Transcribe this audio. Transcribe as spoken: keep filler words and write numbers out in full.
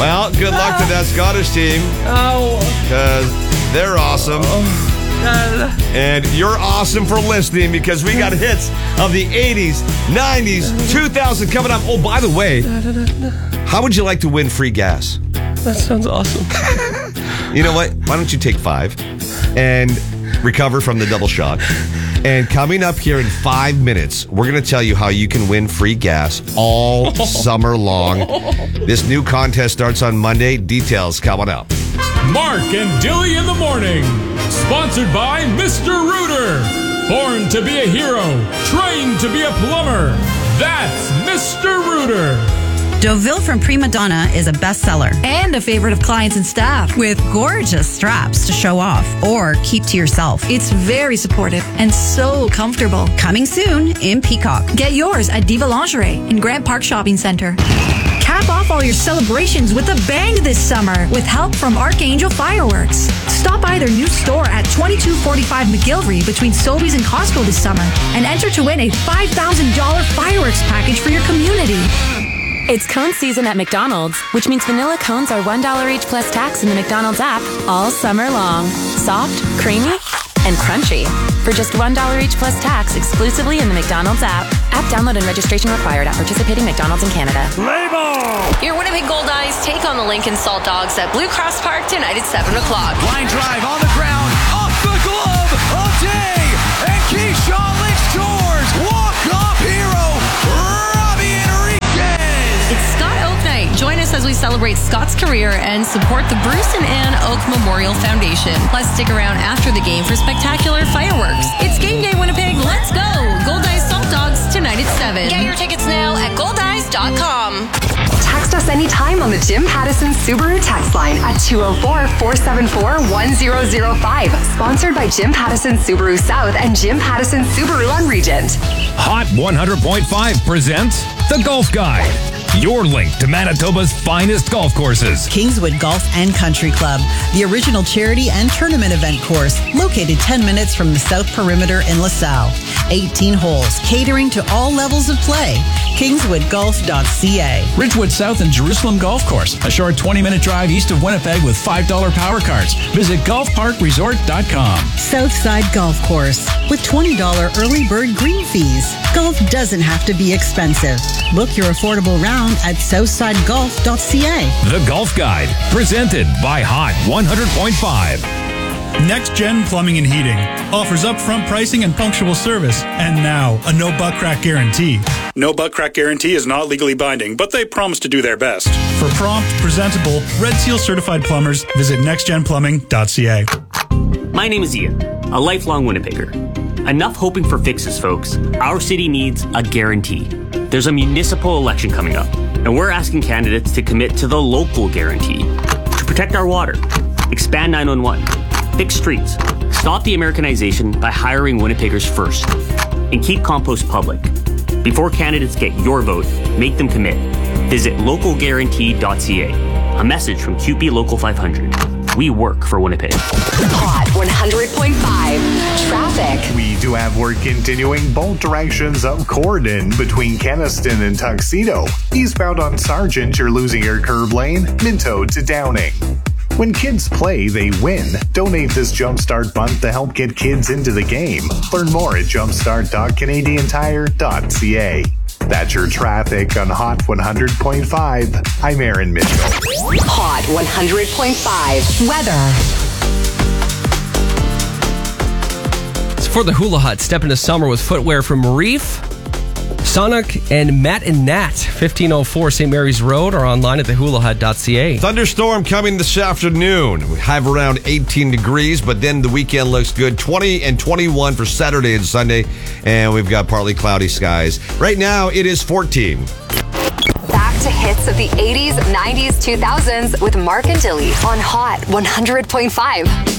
Well, good luck to that Scottish team. Oh. Because they're awesome. Oh, God. And you're awesome for listening because we got hits of the eighties, nineties, two thousand coming up. Oh, by the way, how would you like to win free gas? That sounds awesome. You know what? Why don't you take five and recover from the double shot? And coming up here in five minutes, we're going to tell you how you can win free gas all summer long. This new contest starts on Monday. Details coming up. Mark and Dilly in the morning. Sponsored by Mister Rooter. Born to be a hero. Trained to be a plumber. That's Mister Rooter. Deauville from Prima Donna is a bestseller and a favorite of clients and staff with gorgeous straps to show off or keep to yourself. It's very supportive and so comfortable. Coming soon in Peacock. Get yours at Diva Lingerie in Grant Park Shopping Center. Cap off all your celebrations with a bang this summer with help from Archangel Fireworks. Stop by their new store at twenty-two forty-five McGillivray between Sobeys and Costco this summer and enter to win a five thousand dollars fireworks package for your community. It's cone season at McDonald's, which means vanilla cones are one dollar each plus tax in the McDonald's app all summer long. Soft, creamy, and crunchy. For just one dollar each plus tax exclusively in the McDonald's app. App download and registration required at participating McDonald's in Canada. Label! Your Winnipeg Gold Eyes take on the Lincoln Salt Dogs at Blue Cross Park tonight at seven o'clock. Line drive on the ground, off the glove of Day, and Keyshawn Lynch scores. Walk-off hero, Robbie Enriquez. It's Scott Oak Night. Join us as we celebrate Scott's career and support the Bruce and Ann Oak Memorial Foundation. Plus, stick around after the game for spectacular fireworks. It's game day, Winnipeg. Let's go. Gold Eyes Salt Dogs tonight at seven. Get your tickets now at gold eyes dot com. Text us anytime on the Jim Pattison Subaru text line at two oh four, four seven four, one oh oh five. Sponsored by Jim Pattison Subaru South and Jim Pattison Subaru on Regent. Hot one hundred point five presents The Golf Guide. Your link to Manitoba's finest golf courses. Kingswood Golf and Country Club, the original charity and tournament event course, located ten minutes from the South Perimeter in LaSalle. eighteen holes, catering to all levels of play. kingswood golf dot c a. Ridgewood South and Jerusalem Golf Course, a short twenty-minute drive east of Winnipeg with five dollars power cards. Visit golf park resort dot com. Southside Golf Course, with twenty dollars early bird green fees. Golf doesn't have to be expensive. Book your affordable round at southside golf dot c a. The Golf Guide, presented by Hot one hundred point five. Next Gen Plumbing and Heating offers upfront pricing and punctual service. And now, a no butt crack guarantee. No butt crack guarantee is not legally binding, but they promise to do their best. For prompt, presentable, Red Seal certified plumbers, visit next gen plumbing dot c a. My name is Ian, a lifelong Winnipegger. Enough hoping for fixes, folks. Our city needs a guarantee. There's a municipal election coming up, and we're asking candidates to commit to the local guarantee. To protect our water, expand nine one one, fix streets, stop the Americanization by hiring Winnipeggers first, and keep compost public. Before candidates get your vote, make them commit. Visit local guarantee dot c a. A message from Q P Local five hundred. We work for Winnipeg. Hot one hundred point five. Traffic. We do have work continuing both directions of Corridon between Keniston and Tuxedo. Eastbound on Sargent, you're losing your curb lane. Minto to Downing. When kids play, they win. Donate this Jumpstart month to help get kids into the game. Learn more at jumpstart dot canadian tire dot c a. That's your traffic on Hot one hundred point five. I'm Aaron Mitchell. Hot one hundred point five. Weather. For the Hula Hut, step into summer with footwear from Reef, Sonic, and Matt and Nat. fifteen oh four Saint Mary's Road, or online at the hula hut dot c a. Thunderstorm coming this afternoon. We have around eighteen degrees, but then the weekend looks good. twenty and twenty-one for Saturday and Sunday, and we've got partly cloudy skies. Right now, it is fourteen. Back to hits of the eighties, nineties, two thousands with Mark and Dilly on Hot one hundred point five.